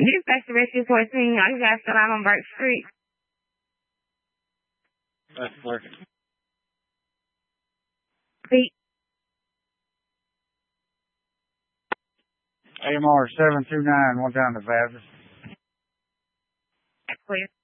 Dispatch to Rescue 14. All you guys still out on Burke Street. That's clear. Pete. AMR 729, one down to Baptist. That's clear.